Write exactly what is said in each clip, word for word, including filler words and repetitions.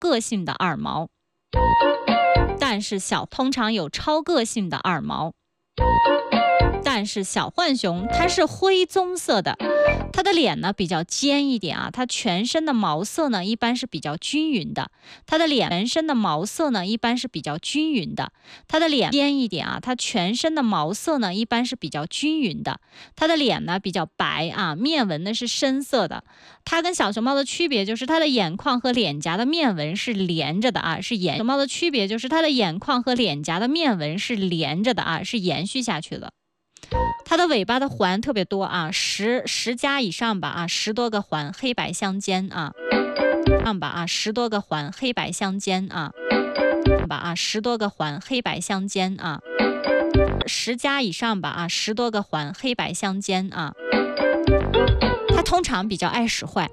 个性的二毛，但是小通常有超个性的二毛。但是小浣熊它是灰棕色的，它的脸呢比较尖一点啊，它全身的毛色呢一般是比较均匀的，它的脸全身的毛色呢一般是比较均匀的，它的脸尖一点啊，它全身的毛色呢一般是比较均匀的，它的脸呢比较白啊，面纹呢是深色的。它跟小熊猫的区别就是它的眼眶和脸颊的面纹是连着的啊，是延。熊猫的区别就是它的眼眶和脸颊的面纹是连着的啊，是延续下去的。它的尾巴的环特别多啊，十十加以上吧啊，十多个环，黑白相间啊，上吧啊，十多个环，黑白相间啊，吧啊，十多个环，黑白相间啊，十加以上吧啊，十多个环，黑白相间啊。它通常比较爱使坏。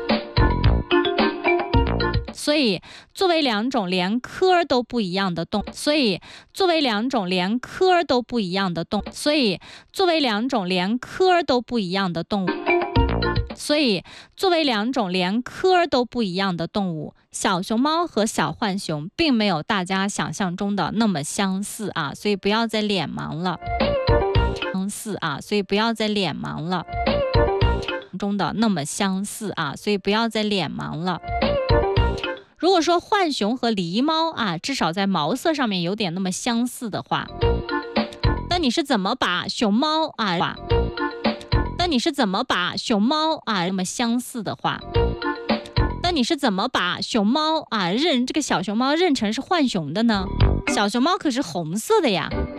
所以作为两种连科都不一样的动物，所以作为两种连科都不一样的动物，所以作为两种连科都不一样的动物，所以作为两种连科都不一样的动物，小熊猫和小浣熊并没有大家想象中的那么相似啊，所以不要再脸盲了。相似啊，所以不要再脸盲了。中的那么相似啊，所以不要再脸盲了。如果说浣熊和狸猫啊，至少在毛色上面有点那么相似的话，那你是怎么把熊猫啊？那你是怎么把熊猫啊那么相似的话？那你是怎么把熊猫啊认这个小熊猫认成是浣熊的呢？小熊猫可是红色的呀。